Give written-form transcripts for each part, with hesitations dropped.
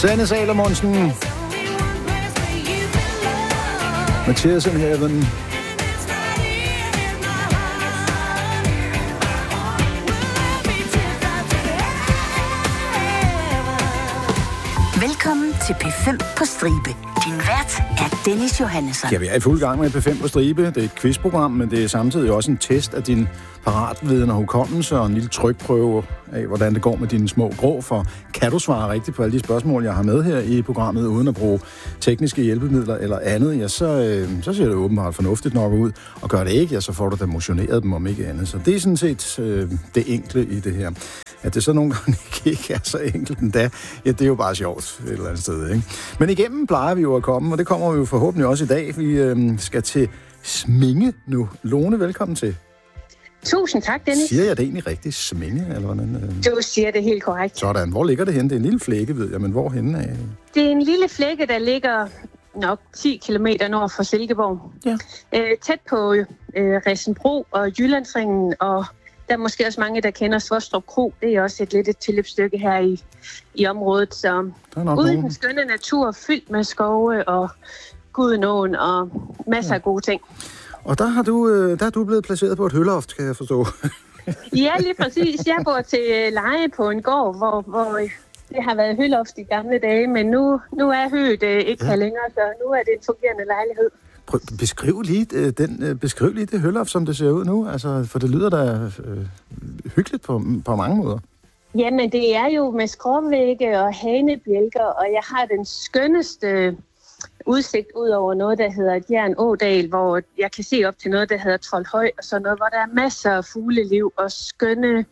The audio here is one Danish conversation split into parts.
Sanne Salomonsen. Mathias in Heaven. Velkommen til P5 på Stribe. Din vært er Dennis Johannesson. Ja, vi er i fuld gang med P5 på Stribe. Det er et quizprogram, men det er samtidig også en test af din paratviden og hukommelse og en lille trykprøve af, hvordan det går med dine små grå. For kan du svare rigtigt på alle de spørgsmål, jeg har med her i programmet, uden at bruge tekniske hjælpemidler eller andet, ja, så ser det åbenbart fornuftigt nok ud. Og gør det ikke, ja, så får du da motioneret dem om ikke andet. Så det er sådan set det enkle i det her. At det så nogle gange ikke er så enkelt endda, ja, det er jo bare sjovt et eller andet sted, ikke? Men igennem plejer vi jo at komme, og det kommer vi jo forhåbentlig også i dag. Vi skal til Sminge nu. Lone, velkommen til. Tusind tak, Dennis. Siger jeg det egentlig rigtigt? Sminge, eller hvordan? Du siger det helt korrekt. Sådan. Hvor ligger det henne? Det er en lille flække, ved jeg, men hvor henne er? Det er en lille flække, der ligger nok 10 kilometer nord for Silkeborg. Ja. Tæt på Resenbro og Jyllandsringen, og der er måske også mange, der kender Svostrup Kro. Det er også et lidt tilløbsstykke her i området. Så uden den skønne natur, fyldt med skove og Gudenåen og masser af gode ting. Og der er du blevet placeret på et hølloft, kan jeg forstå. Ja, lige præcis. Jeg bor til leje på en gård, hvor det har været hølloft i gamle dage, men nu er høet ikke her længere, så nu er det en fungerende lejlighed. Beskriv lige det hølloft, som det ser ud nu, altså, for det lyder da hyggeligt på mange måder. Jamen, det er jo med skråvægge og hanebjælker, og jeg har den skønneste udsigt ud over noget, der hedder Gjern Ådal, hvor jeg kan se op til noget, der hedder Troldhøj, og sådan noget, hvor der er masser af fugleliv og skønne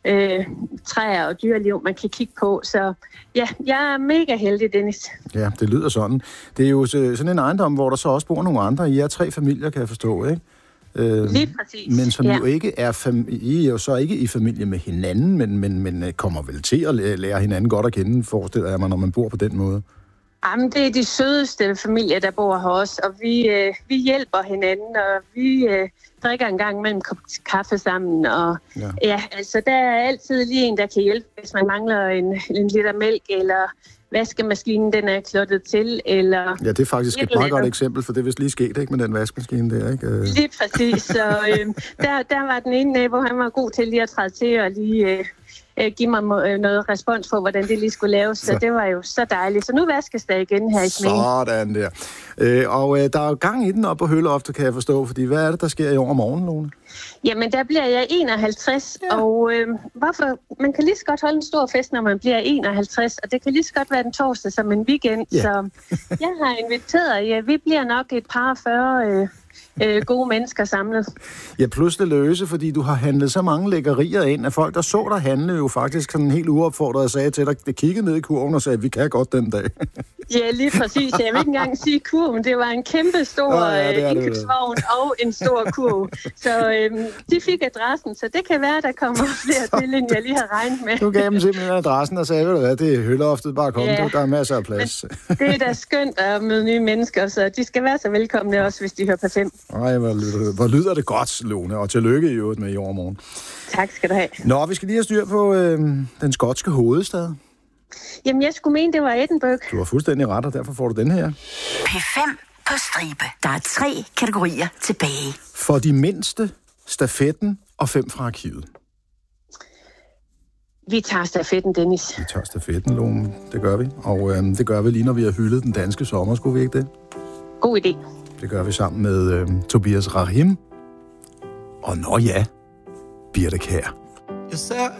træer og dyreliv, man kan kigge på. Så ja, jeg er mega heldig, Dennis. Ja, det lyder sådan. Det er jo sådan en ejendom, hvor der så også bor nogle andre. I er 3 familier, kan jeg forstå, ikke? Lige præcis. Men som jo ikke er I er jo så ikke i familie med hinanden, men kommer vel til at lære hinanden godt at kende, forestiller jeg mig, når man bor på den måde. Jamen, det er de sødeste familier, der bor her også, og vi hjælper hinanden, og vi drikker en gang mellem kop kaffe sammen, og ja, altså der er altid lige en, der kan hjælpe, hvis man mangler en liter mælk, eller vaskemaskinen, den er klottet til, eller... Ja, det er faktisk et meget godt eksempel, for det er vist lige sket, ikke, med den vaskemaskine der, ikke? Lige præcis, så der var den ene nabo, han var god til lige at træde til, og lige... give mig noget respons på, hvordan det lige skulle laves. Så det var jo så dejligt. Så nu vaskes der igen her i Sminge. Sådan der. Og der er jo gang i den op på hølleoftet, kan jeg forstå. Fordi hvad er det, der sker i overmorgen, Lone? Jamen, der bliver jeg 51. Ja. Og hvorfor? Man kan lige så godt holde en stor fest, når man bliver 51. Og det kan lige så godt være den torsdag som en weekend. Ja. Så jeg har inviteret. Ja, vi bliver nok et par 40... gode mennesker samlet. Ja, plus det løse, fordi du har handlet så mange lækkerier ind, at folk, der så dig handle, jo faktisk sådan helt uopfordret og sagde til dig, det kiggede ned i kurven og sagde, vi kan godt den dag. Ja, lige præcis. Jeg vil ikke engang sige kurven. Det var en kæmpe stor indkøbsvogn og en stor kurv. Så de fik adressen, så det kan være, der kommer flere til, end jeg lige har regnet med. Du gav dem simpelthen adressen og sagde, ved du hvad, det er hølleoftet, bare kom, der er masser af plads. Men det er da skønt at møde nye mennesker, så de skal være så velkomne også, hvis de hører P5. Ej, hvor lyder det godt, Lone, og tillykke i øvrigt med i overmorgen. Tak skal du have. Nå, vi skal lige have styr på den skotske hovedstad. Jamen, jeg skulle mene, det var Edinburgh. Du har fuldstændig ret, og derfor får du den her. P5 på Stribe. Der er 3 kategorier tilbage. For de mindste, stafetten og 5 fra arkivet. Vi tager stafetten, Dennis. Vi tager stafetten, Lone. Det gør vi. Og det gør vi lige, når vi har hyldet den danske sommer. Skulle vi ikke det? God idé. Det gør vi sammen med Tobias Rahim. Og Birthe Kjær.